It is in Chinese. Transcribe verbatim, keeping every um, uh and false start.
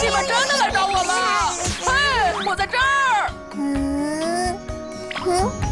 你们真的来找我了！嘿，我在这儿。 嗯嗯。